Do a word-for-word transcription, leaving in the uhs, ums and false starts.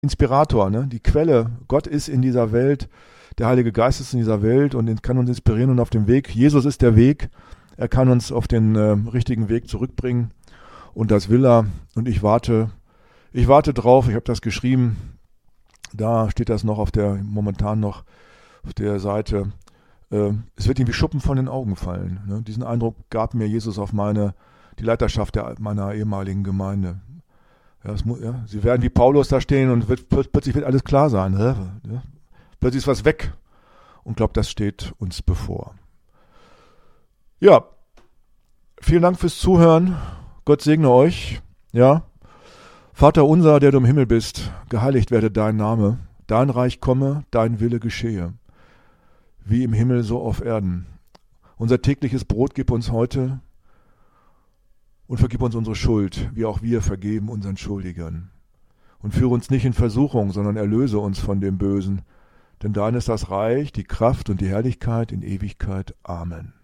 Inspirator, ne? Die Quelle. Gott ist in dieser Welt, der Heilige Geist ist in dieser Welt und kann uns inspirieren und auf dem Weg. Jesus ist der Weg. Er kann uns auf den äh, richtigen Weg zurückbringen und das will er. Und ich warte, ich warte drauf. Ich habe das geschrieben. Da steht das noch auf der, momentan noch auf der Seite. Äh, es wird ihm wie Schuppen von den Augen fallen. Ne? Diesen Eindruck gab mir Jesus auf meine, die Leiterschaft der, meiner ehemaligen Gemeinde. Ja, es, ja, sie werden wie Paulus da stehen und wird, plötzlich wird alles klar sein. Ja, plötzlich ist was weg. Und ich glaube, das steht uns bevor. Ja, vielen Dank fürs Zuhören. Gott segne euch. Ja, Vater unser, der du im Himmel bist, geheiligt werde dein Name. Dein Reich komme, dein Wille geschehe. Wie im Himmel, so auf Erden. Unser tägliches Brot gib uns heute. Und vergib uns unsere Schuld, wie auch wir vergeben unseren Schuldigern. Und führe uns nicht in Versuchung, sondern erlöse uns von dem Bösen. Denn dein ist das Reich, die Kraft und die Herrlichkeit in Ewigkeit. Amen.